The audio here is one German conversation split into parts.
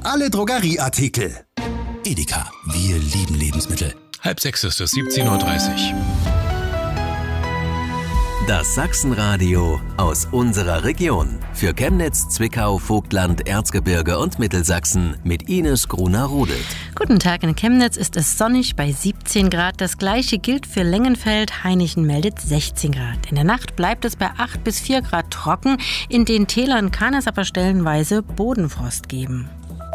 alle Drogerieartikel. Edeka, wir lieben Lebensmittel. 5:30 ist es, 17:30 Uhr. Das Sachsenradio aus unserer Region. Für Chemnitz, Zwickau, Vogtland, Erzgebirge und Mittelsachsen mit Ines Gruner-Rudelt. Guten Tag, in Chemnitz ist es sonnig bei 17 Grad. Das gleiche gilt für Lengenfeld. Hainichen meldet 16 Grad. In der Nacht bleibt es bei 8 bis 4 Grad trocken. In den Tälern kann es aber stellenweise Bodenfrost geben.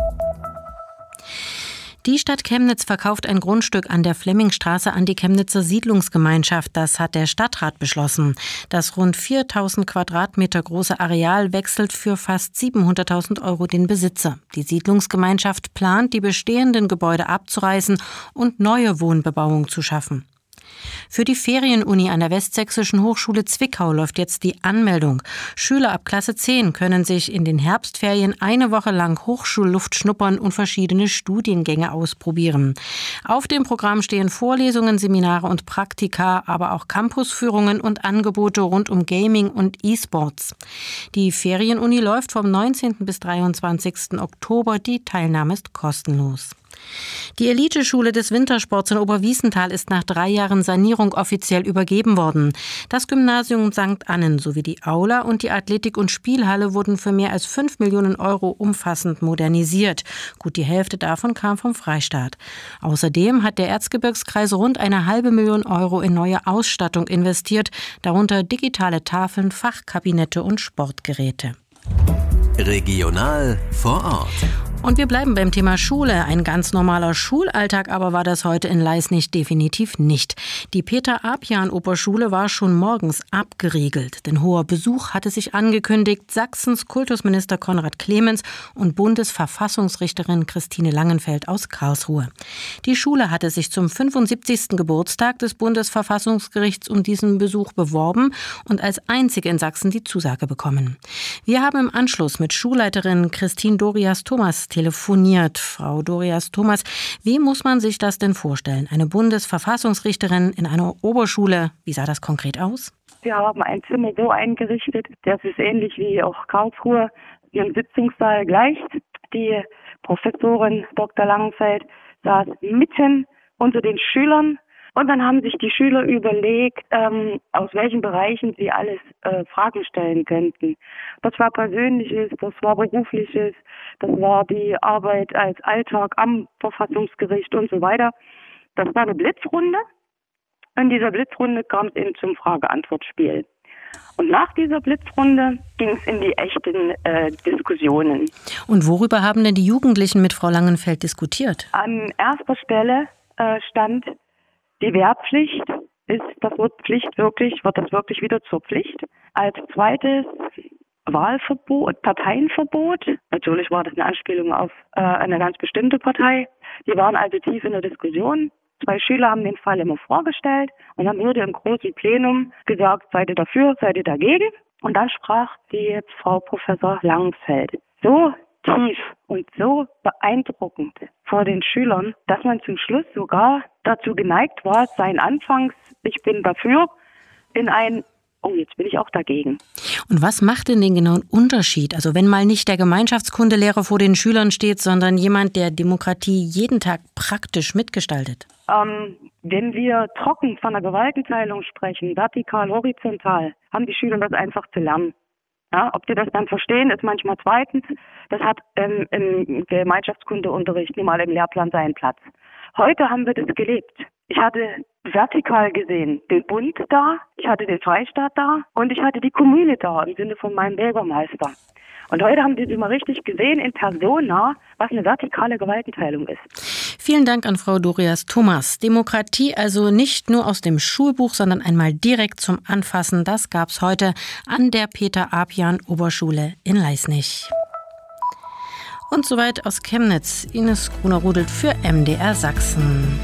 Die Stadt Chemnitz verkauft ein Grundstück an der Flemmingstraße an die Chemnitzer Siedlungsgemeinschaft. Das hat der Stadtrat beschlossen. Das rund 4.000 Quadratmeter große Areal wechselt für fast 700.000 Euro den Besitzer. Die Siedlungsgemeinschaft plant, die bestehenden Gebäude abzureißen und neue Wohnbebauung zu schaffen. Für die Ferienuni an der Westsächsischen Hochschule Zwickau läuft jetzt die Anmeldung. Schüler ab Klasse 10 können sich in den Herbstferien eine Woche lang Hochschulluft schnuppern und verschiedene Studiengänge ausprobieren. Auf dem Programm stehen Vorlesungen, Seminare und Praktika, aber auch Campusführungen und Angebote rund um Gaming und E-Sports. Die Ferienuni läuft vom 19. bis 23. Oktober. Die Teilnahme ist kostenlos. Die Eliteschule des Wintersports in Oberwiesenthal ist nach 3 Jahren Sanierung offiziell übergeben worden. Das Gymnasium St. Annen sowie die Aula und die Athletik- und Spielhalle wurden für mehr als 5 Millionen Euro umfassend modernisiert. Gut die Hälfte davon kam vom Freistaat. Außerdem hat der Erzgebirgskreis rund 1,5 Million Euro in neue Ausstattung investiert, darunter digitale Tafeln, Fachkabinette und Sportgeräte. Regional vor Ort. Und wir bleiben beim Thema Schule. Ein ganz normaler Schulalltag aber war das heute in Leisnig definitiv nicht. Die Peter-Apian-Oberschule war schon morgens abgeriegelt. Denn hoher Besuch hatte sich angekündigt. Sachsens Kultusminister Konrad Clemens und Bundesverfassungsrichterin Christine Langenfeld aus Karlsruhe. Die Schule hatte sich zum 75. Geburtstag des Bundesverfassungsgerichts um diesen Besuch beworben und als einzige in Sachsen die Zusage bekommen. Wir haben im Anschluss mit Schulleiterin Christine Dorias-Thomas telefoniert. Frau Dorias-Thomas, wie muss man sich das denn vorstellen? Eine Bundesverfassungsrichterin in einer Oberschule, wie sah das konkret aus? Wir haben ein Zimmer so eingerichtet, das ist ähnlich wie auch Karlsruhe ihren Sitzungssaal gleicht. Die Professorin Dr. Langenfeld saß mitten unter den Schülern. Und dann haben sich die Schüler überlegt, aus welchen Bereichen sie alles Fragen stellen könnten. Das war Persönliches, das war Berufliches, das war die Arbeit als Alltag am Verfassungsgericht und so weiter. Das war eine Blitzrunde. In dieser Blitzrunde kam es eben zum Frage-Antwort-Spiel. Und nach dieser Blitzrunde ging es in die echten Diskussionen. Und worüber haben denn die Jugendlichen mit Frau Langenfeld diskutiert? An erster Stelle stand die Wehrpflicht. Ist das Wort Pflicht wirklich, wird das wirklich wieder zur Pflicht? Als zweites Wahlverbot, Parteienverbot. Natürlich war das eine Anspielung auf eine ganz bestimmte Partei. Die waren also tief in der Diskussion. 2 Schüler haben den Fall immer vorgestellt und dann wurde im großen Plenum gesagt, seid ihr dafür, seid ihr dagegen? Und dann sprach die Frau Professor Langenfeld so tief und so beeindruckend vor den Schülern, dass man zum Schluss sogar dazu geneigt war, sein Anfangs, ich bin dafür, in ein, oh, jetzt bin ich auch dagegen. Und was macht denn den genauen Unterschied? Also wenn mal nicht der Gemeinschaftskundelehrer vor den Schülern steht, sondern jemand, der Demokratie jeden Tag praktisch mitgestaltet? Wenn wir trocken von der Gewaltenteilung sprechen, vertikal, horizontal, haben die Schüler das einfach zu lernen. Ja, ob die das dann verstehen, ist manchmal zweitens. Das hat im Gemeinschaftskundeunterricht nun mal im Lehrplan seinen Platz. Heute haben wir das gelebt. Ich hatte vertikal gesehen den Bund da, ich hatte den Freistaat da und ich hatte die Kommune da im Sinne von meinem Bürgermeister. Und heute haben Sie mal richtig gesehen in Persona, was eine vertikale Gewaltenteilung ist. Vielen Dank an Frau Dorias-Thomas. Demokratie also nicht nur aus dem Schulbuch, sondern einmal direkt zum Anfassen. Das gab's heute an der Peter-Apian-Oberschule in Leisnig. Und soweit aus Chemnitz. Ines Gruner-Rudelt für MDR Sachsen.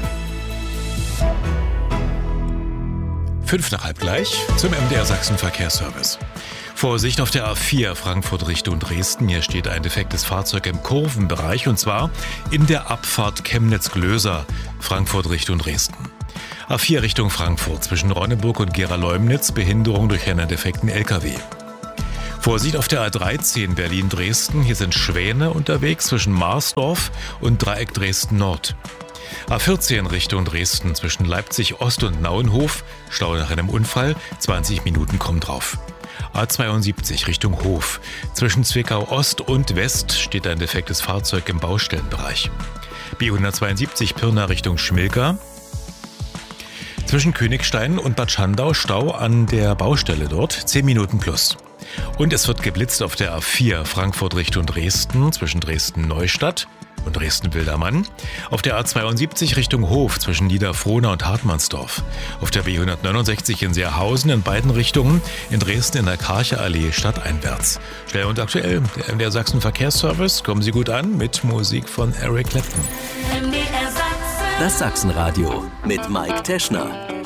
5:05 zum MDR Sachsen Verkehrsservice. Vorsicht auf der A4 Frankfurt Richtung Dresden. Hier steht ein defektes Fahrzeug im Kurvenbereich und zwar in der Abfahrt Chemnitz-Glöser, Frankfurt Richtung Dresden. A4 Richtung Frankfurt zwischen Ronneburg und Gera-Leumnitz, Behinderung durch einen defekten LKW. Vorsicht auf der A13 Berlin-Dresden. Hier sind Schwäne unterwegs zwischen Marsdorf und Dreieck Dresden-Nord. A14 Richtung Dresden zwischen Leipzig Ost und Nauenhof. Stau nach einem Unfall. 20 Minuten kommen drauf. A72 Richtung Hof. Zwischen Zwickau Ost und West steht ein defektes Fahrzeug im Baustellenbereich. B172 Pirna Richtung Schmilka. Zwischen Königstein und Bad Schandau Stau an der Baustelle dort. 10 Minuten plus. Und es wird geblitzt auf der A4 Frankfurt Richtung Dresden zwischen Dresden-Neustadt und Dresden-Wildermann. Auf der A72 Richtung Hof zwischen Niederfrohna und Hartmannsdorf. Auf der B169 in Seerhausen in beiden Richtungen. In Dresden in der Karcher-Allee stadteinwärts. Schnell und aktuell, der MDR Sachsen Verkehrsservice. Kommen Sie gut an mit Musik von Eric Clapton. Das Sachsenradio mit Mike Teschner.